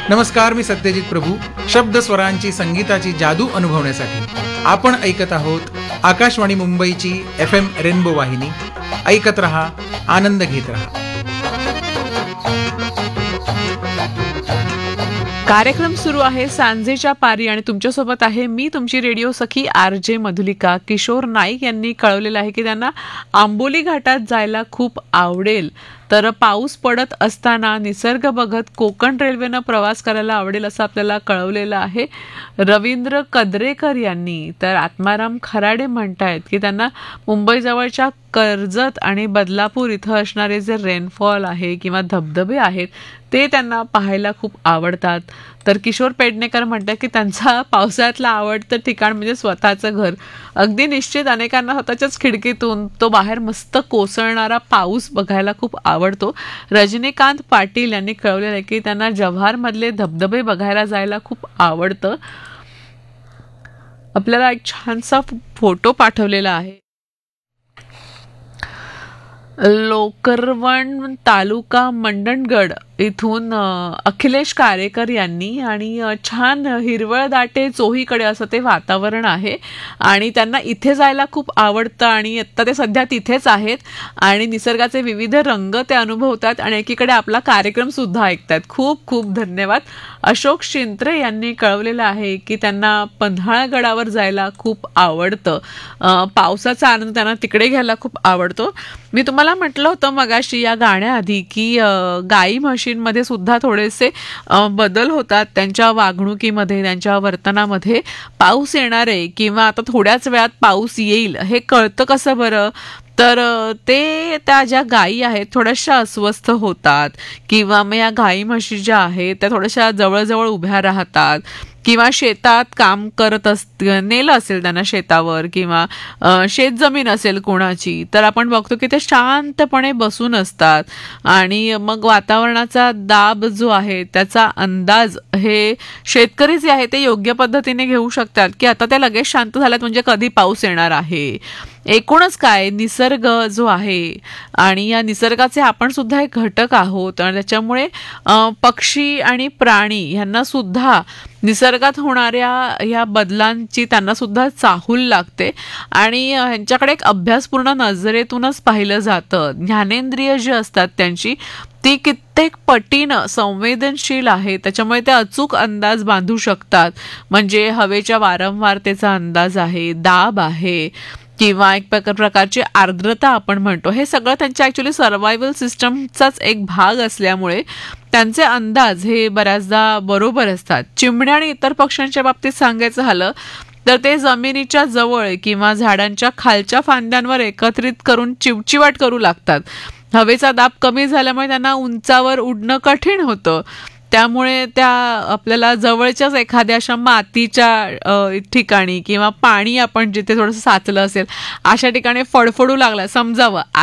नमस्कार, मी सत्यजित प्रभू. शब्द स्वरांची संगीताची जादू अनुभवण्यासाठी आपण ऐकत आहोत आकाशवाणी मुंबईची FM रेनबो वाहिनी. ऐकत रहा, आनंद घेत रहा. कार्यक्रम सुरू आहे सांजेच्या पारी आणि तुमच्यासोबत आहे मी तुमची रेडिओ सखी RJ मधुलिका. किशोर नाईक यांनी कळवलेलं आहे की त्यांना आंबोली घाटात जायला खूप आवडेल. तर पाऊस पडत असताना निसर्ग बघत कोकण रेल्वेनं प्रवास करायला आवडेल असं आपल्याला कळवलेलं आहे रवींद्र कदरेकर यांनी. तर आत्माराम खराडे म्हणतायत की त्यांना मुंबईजवळच्या कर्जत आणि बदलापूर इथं असणारे जे रेनफॉल आहे किंवा धबधबे आहेत ते त्यांना पाहायला खूप आवडतात. तर किशोर पेडणेकर म्हणतात की त्यांचा पावसाळ्यातलं आवडतं ठिकाण म्हणजे स्वतःचं घर. अगदी निश्चित अनेकांना स्वतःच्याच खिडकीतून तो बाहेर मस्त कोसळणारा पाऊस बघायला खूप आवडतो. रजनीकांत पाटील यांनी कळवलेलं आहे की त्यांना जव्हारमधले धबधबे बघायला जायला खूप आवडतं. आपल्याला एक छानसा फोटो पाठवलेला आहे. लोकरवण तालुका मंडणगड इथून अखिलेश कारेकर यांनी आणि छान हिरवळ दाटे चोहीकडे असं ते वातावरण आहे आणि त्यांना इथे जायला खूप आवडतं आणि आत्ता ते सध्या तिथेच आहेत आणि निसर्गाचे विविध रंग ते अनुभवतात आणि एकीकडे आपला कार्यक्रम सुद्धा ऐकतात. खूप खूप धन्यवाद. अशोक शिंत्रे यांनी कळवलेलं आहे की त्यांना पन्हाळगडावर जायला खूप आवडतं. पावसाचा आनंद त्यांना तिकडे घ्यायला खूप आवडतो. मी तुम्हाला म्हटलं होतं मगाशी या गाण्याआधी की गाई म्हशींमध्ये सुद्धा थोडेसे बदल होतात त्यांच्या वागणुकीमध्ये, त्यांच्या वर्तनामध्ये. पाऊस येणार आहे किंवा आता थोड्याच वेळात पाऊस येईल हे कळतं कसं बरं? तर ते त्या ज्या गायी आहेत थोड्याशा अस्वस्थ होतात किंवा मग या गाई म्हशी ज्या आहेत त्या थोड्याशा जवळजवळ उभ्या राहतात किंवा शेतात काम करत नेलं असेल त्यांना शेतावर किंवा शेतजमीन असेल कोणाची तर आपण बघतो की ते शांतपणे बसून असतात आणि मग वातावरणाचा दाब जो आहे त्याचा अंदाज हे शेतकरी जे आहे ते योग्य पद्धतीने घेऊ शकतात की आता ते लगेच शांत झाल्यात म्हणजे कधी पाऊस येणार आहे. एकूणच काय निसर्ग जो आहे आणि या निसर्गाचे आपण सुद्धा एक घटक आहोत आणि त्याच्यामुळे पक्षी आणि प्राणी यांना सुद्धा निसर्गात होणाऱ्या ह्या बदलांची त्यांना सुद्धा चाहूल लागते आणि ह्यांच्याकडे एक अभ्यासपूर्ण नजरेतूनच पाहिलं जातं. ज्ञानेंद्रिय जी असतात त्यांची ती कित्येक पटीनं संवेदनशील आहे त्याच्यामुळे ते अचूक अंदाज बांधू शकतात. म्हणजे हवेच्या वारंवारतेचा अंदाज आहे, दाब आहे किंवा एक प्रकारची आर्द्रता आपण म्हणतो. हे सगळं त्यांच्या ॲक्च्युली सर्व्हायव्हल सिस्टमचाच एक भाग असल्यामुळे त्यांचे अंदाज हे बऱ्याचदा बरोबर असतात. चिमण्या आणि इतर पक्ष्यांच्या बाबतीत सांगायचं झालं तर ते जमिनीच्या जवळ किंवा झाडांच्या खालच्या फांद्यांवर एकत्रित करून चिवचिवाट करू लागतात. हवेचा दाब कमी झाल्यामुळे त्यांना उंचावर उडणं कठीण होतं. त्यामुळे त्या आपल्याला जवळच्याच एखाद्या अशा मातीच्या ठिकाणी किंवा पाणी आपण जिथे थोडंसं साचलं असेल अशा ठिकाणी फडफडू लागला समजावं